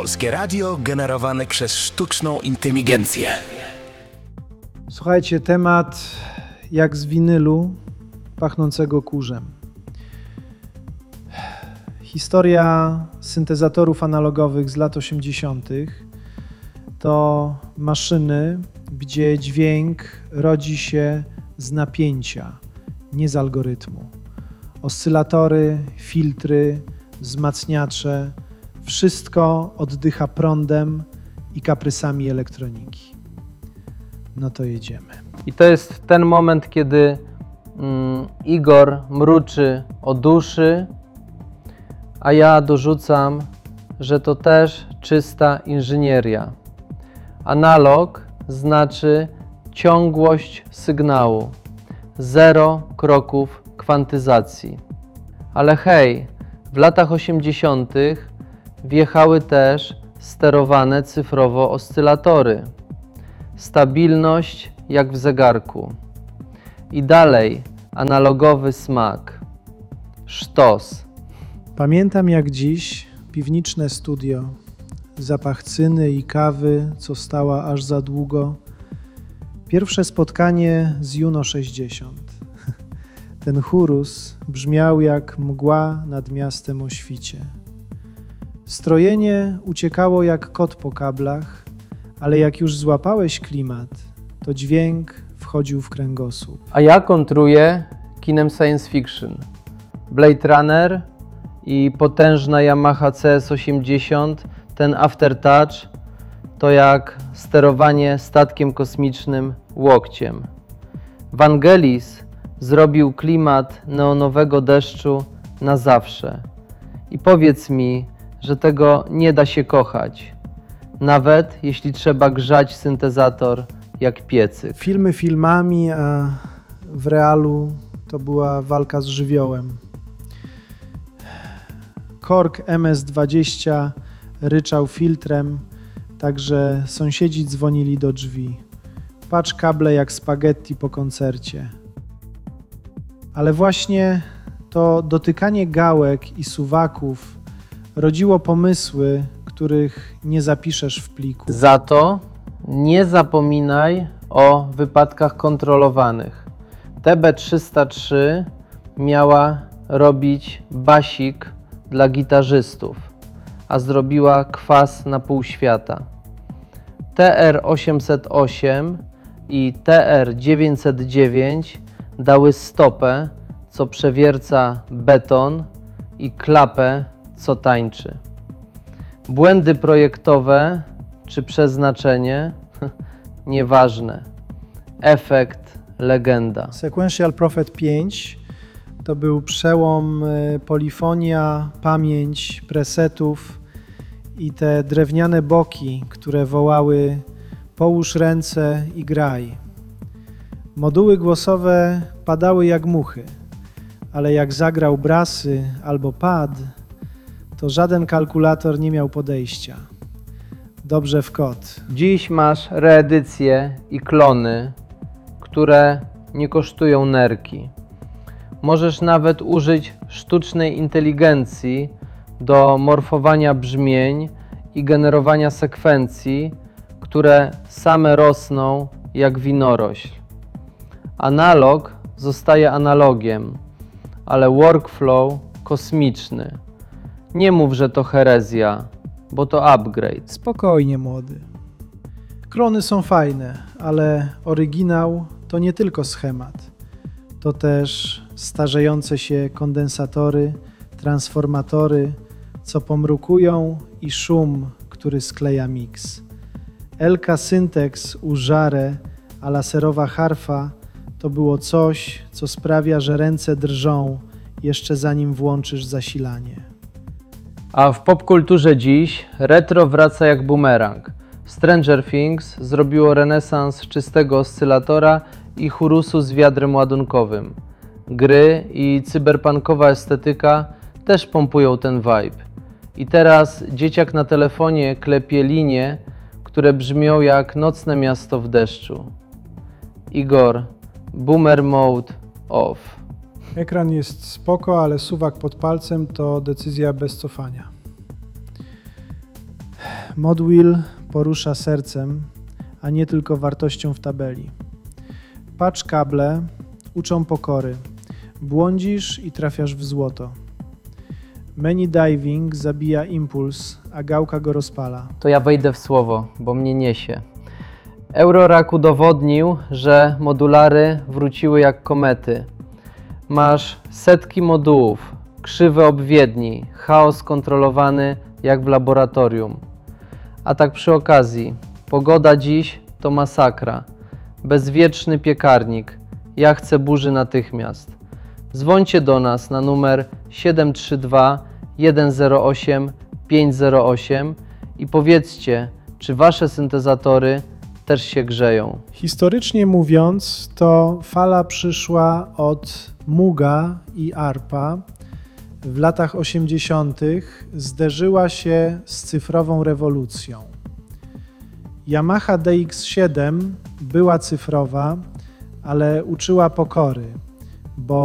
Polskie radio generowane przez sztuczną inteligencję. Słuchajcie, temat jak z winylu pachnącego kurzem. Historia syntezatorów analogowych z lat 80. to maszyny, gdzie dźwięk rodzi się z napięcia, nie z algorytmu. Oscylatory, filtry, wzmacniacze, wszystko oddycha prądem i kaprysami elektroniki. No to jedziemy. I to jest ten moment, kiedy Igor mruczy o duszy, a ja dorzucam, że to też czysta inżynieria. Analog znaczy ciągłość sygnału, 0 kroków kwantyzacji. Ale hej, w latach 80. wjechały też sterowane cyfrowo oscylatory. Stabilność jak w zegarku. I dalej analogowy smak. Sztos. Pamiętam jak dziś piwniczne studio, zapach cyny i kawy, co stała aż za długo. Pierwsze spotkanie z Juno 60. Ten chórus brzmiał jak mgła nad miastem o świcie. Strojenie uciekało jak kot po kablach, ale jak już złapałeś klimat, to dźwięk wchodził w kręgosłup. A ja kontruję kinem science fiction. Blade Runner i potężna Yamaha CS80, ten aftertouch, to jak sterowanie statkiem kosmicznym łokciem. Vangelis zrobił klimat neonowego deszczu na zawsze. I powiedz mi, że tego nie da się kochać, nawet jeśli trzeba grzać syntezator jak piecyk. Filmy filmami, a w realu to była walka z żywiołem. Korg MS-20 ryczał filtrem, także sąsiedzi dzwonili do drzwi. Patrz kable jak spaghetti po koncercie. Ale właśnie to dotykanie gałek i suwaków rodziło pomysły, których nie zapiszesz w pliku. Za to nie zapominaj o wypadkach kontrolowanych. TB303 miała robić basik dla gitarzystów, a zrobiła kwas na pół świata. TR-808 i TR-909 dały stopę, co przewierca beton, i klapę, co tańczy. Błędy projektowe czy przeznaczenie? Nieważne. Efekt legenda. Sequential Prophet 5 to był przełom polifonia, pamięć, presetów i te drewniane boki, które wołały połóż ręce i graj. Moduły głosowe padały jak muchy, ale jak zagrał brasy albo pad, to żaden kalkulator nie miał podejścia. Dobrze w kot. Dziś masz reedycje i klony, które nie kosztują nerki. Możesz nawet użyć sztucznej inteligencji do morfowania brzmień i generowania sekwencji, które same rosną jak winorośl. Analog zostaje analogiem, ale workflow kosmiczny. Nie mów, że to herezja, bo to upgrade. Spokojnie, młody. Klony są fajne, ale oryginał to nie tylko schemat. To też starzejące się kondensatory, transformatory, co pomrukują, i szum, który skleja miks. LK Syntex u Żare, a laserowa harfa to było coś, co sprawia, że ręce drżą jeszcze zanim włączysz zasilanie. A w popkulturze dziś retro wraca jak bumerang. Stranger Things zrobiło renesans czystego oscylatora i chorusu z wiadrem ładunkowym. Gry i cyberpunkowa estetyka też pompują ten vibe. I teraz dzieciak na telefonie klepie linie, które brzmią jak nocne miasto w deszczu. Igor, boomer mode off. Ekran jest spoko, ale suwak pod palcem to decyzja bez cofania. Modwheel porusza sercem, a nie tylko wartością w tabeli. Patch kable uczą pokory. Błądzisz i trafiasz w złoto. Menu diving zabija impuls, a gałka go rozpala. To ja wejdę w słowo, bo mnie niesie. Eurorack udowodnił, że modulary wróciły jak komety. Masz setki modułów, krzywe obwiedni, chaos kontrolowany jak w laboratorium. A tak przy okazji, pogoda dziś to masakra. Bezwieczny piekarnik. Ja chcę burzy natychmiast. Dzwońcie do nas na numer 732 108 508 i powiedzcie, czy wasze syntezatory też się grzeją. Historycznie mówiąc, to fala przyszła od Muuga i ARPA. W latach 80. zderzyła się z cyfrową rewolucją. Yamaha DX7 była cyfrowa, ale uczyła pokory, bo